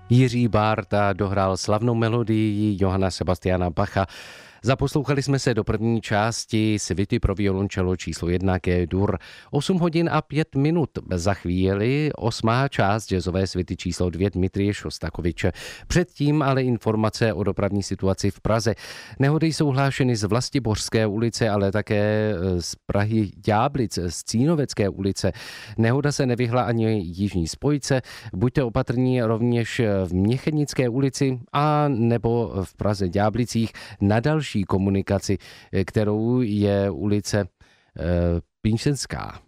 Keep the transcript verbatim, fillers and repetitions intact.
Jiří Bárta dohrál slavnou melodii Johanna Sebastiana Bacha. Zaposlouchali jsme se do první části Suity pro violoncello číslo jedna G-dur. osm hodin a pět minut. Za chvíli osmá část jazzové suity číslo dvě Dmitrije Šostakoviče. Předtím ale informace o dopravní situaci v Praze. Nehody jsou hlášeny z Vlastibořské ulice, ale také z Prahy Ďáblic, z Cínovecké ulice. Nehoda se nevyhla ani jižní spojce. Buďte opatrní rovněž v Měchenické ulici a nebo v Praze Ďáblicích na další komunikaci, kterou je ulice Píšenská.